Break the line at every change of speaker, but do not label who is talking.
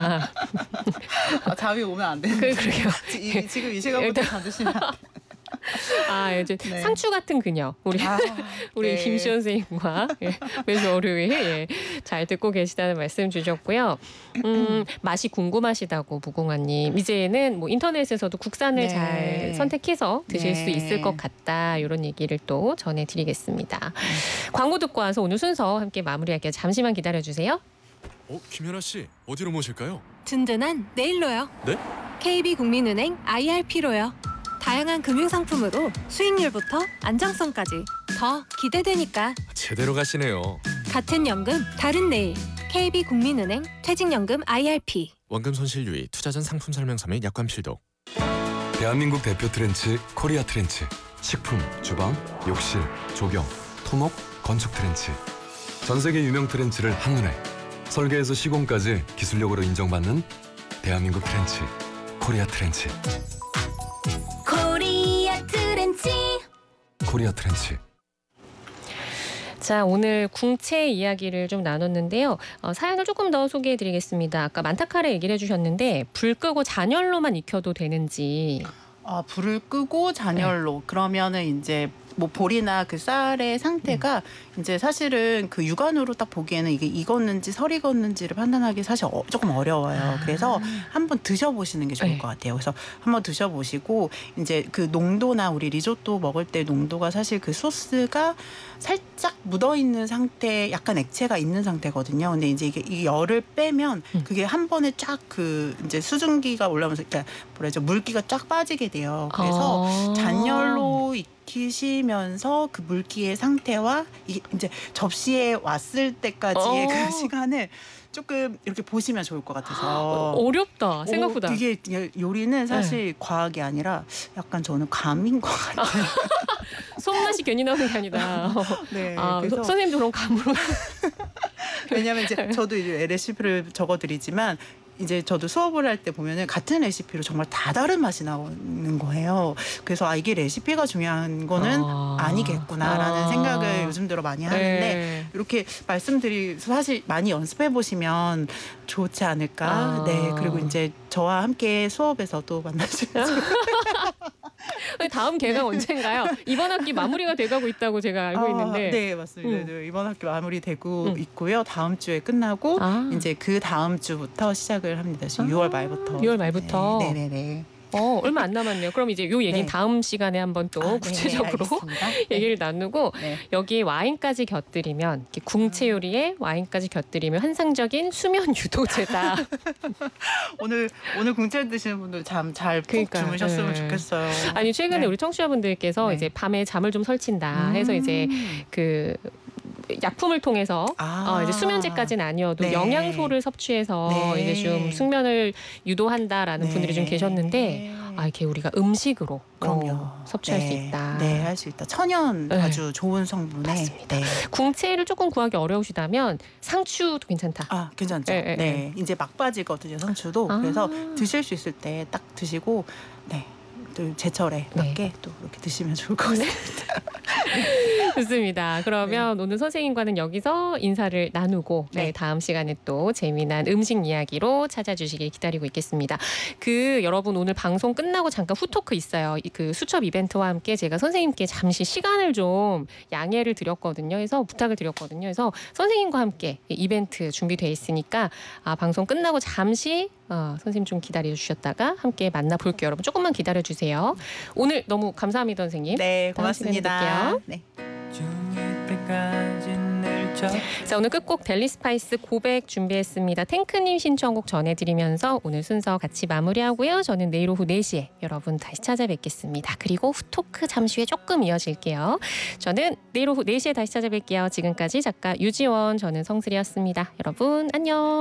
잠이 오면 안 되는데.
그러게요.
지금 이 시간부터 잠드시면 안 돼요.
이제
네.
상추 같은 그녀 우리
네.
김시원 선생님과 매주 월요일 잘 듣고 계시다는 말씀 주셨고요. 맛이 궁금하시다고 무궁화님. 이제는 뭐 인터넷에서도 국산을
네.
잘 선택해서 드실 수 있을 것 같다. 이런 얘기를 또 전해드리겠습니다. 광고 듣고 와서 오늘 순서 함께 마무리할게요. 잠시만 기다려주세요.
김연아 씨, 어디로 모실까요?
든든한 내일로요.
네?
KB국민은행 IRP로요. 다양한 금융상품으로 수익률부터 안정성까지 더 기대되니까.
제대로 가시네요.
같은 연금 다른 내일. KB국민은행 퇴직연금 IRP.
원금 손실 유의, 투자 전 상품 설명서 및 약관 필독.
대한민국 대표 트렌치 코리아 트렌치. 식품, 주방, 욕실, 조경, 토목, 건축 트렌치. 전 세계 유명 트렌치를 한눈에 설계에서 시공까지 기술력으로 인정받는 대한민국 트렌치 코리아 트렌치.
코리아 트렌치.
코리아 트렌치.
자, 오늘 궁채 이야기를 좀 나눴는데요. 사연을 조금 더 소개해드리겠습니다. 아까 만타카레 얘기를 해주셨는데 불 끄고 잔열로만 익혀도 되는지.
불을 끄고 잔열로 그러면은 이제 뭐 볼이나 그 쌀의 상태가 이제 사실은 그 육안으로 딱 보기에는 이게 익었는지 설 익었는지를 판단하기 사실 조금 어려워요. 그래서 한번 드셔보시는 게 좋을 것 같아요. 그래서 한번 드셔보시고 이제 그 농도나 우리 리조또 먹을 때 농도가 사실 그 소스가 살짝 묻어있는 상태, 약간 액체가 있는 상태거든요. 근데 이제 이게 열을 빼면 그게 한 번에 쫙 그 이제 수증기가 올라오면서 그러니까 뭐라죠, 물기가 쫙 빠지게 돼요. 그래서 잔열로 익히시면서 그 물기의 상태와 이제 접시에 왔을 때까지의 그 시간을 조금 이렇게 보시면 좋을 것 같아서.
어렵다, 생각보다.
이게 요리는 사실 과학이 아니라 약간 저는 감인 것 같아요.
손맛이 괜히 나오는 게 아니다.
네,
그래서 선생님도 그런 감으로.
왜냐하면 이제 저도 이제 레시피를 적어드리지만 이제 저도 수업을 할 때 보면은 같은 레시피로 정말 다 다른 맛이 나오는 거예요. 그래서 이게 레시피가 중요한 거는 아니겠구나라는 생각을 요즘 들어 많이 하는데 이렇게 말씀드리서 사실 많이 연습해 보시면 좋지 않을까. 네, 그리고 이제 저와 함께 수업에서도 만나시면
다음 개강 언젠가요? 이번 학기 마무리가 돼가고 있다고 제가 알고 있는데.
네, 맞습니다. 네, 이번 학기 마무리되고 있고요. 다음 주에 끝나고 이제 그 다음 주부터 시작을 합니다. 지금 6월 말부터.
6월 말부터.
네네네.
얼마 안 남았네요. 그럼 이제 요 얘기는 다음 시간에 한번 또 구체적으로 얘기를 나누고 여기에 와인까지 곁들이면 궁채 요리에 와인까지 곁들이면 환상적인 수면 유도제다.
오늘 궁채 드시는 분들 잠 잘 푹 주무셨으면 좋겠어요.
아니 최근에 우리 청취자분들께서 이제 밤에 잠을 좀 설친다 해서 이제 그 약품을 통해서 이제 수면제까지는 아니어도 영양소를 섭취해서 이제 좀 숙면을 유도한다라는 분들이 좀 계셨는데 이렇게 우리가 음식으로 섭취할 수 있다.
네, 할 수 있다. 천연 아주 좋은 성분에.
맞습니다. 궁채를 조금 구하기 어려우시다면 상추도 괜찮다.
괜찮죠. 네, 이제 막바지거든요, 상추도. 그래서 드실 수 있을 때 딱 드시고 또 제철에 맞게 또 이렇게 드시면 좋을 것 같습니다.
좋습니다. 그러면 오늘 선생님과는 여기서 인사를 나누고 다음 시간에 또 재미난 음식 이야기로 찾아주시길 기다리고 있겠습니다. 여러분 오늘 방송 끝나고 잠깐 후토크 있어요. 그 수첩 이벤트와 함께 제가 선생님께 잠시 시간을 좀 양해를 드렸거든요. 그래서 부탁을 드렸거든요. 그래서 선생님과 함께 이벤트 준비되어 있으니까 방송 끝나고 잠시 선생님 좀 기다려 주셨다가 함께 만나볼게요. 여러분 조금만 기다려주세요. 오늘 너무 감사합니다, 선생님.
네, 고맙습니다. 네.
자, 오늘 끝곡 델리스파이스 고백 준비했습니다. 탱크님 신청곡 전해드리면서 오늘 순서 같이 마무리하고요. 저는 내일 오후 4시에 여러분 다시 찾아뵙겠습니다. 그리고 후토크 잠시 후에 조금 이어질게요. 저는 내일 오후 4시에 다시 찾아뵐게요. 지금까지 작가 유지원, 저는 성슬이었습니다. 여러분 안녕.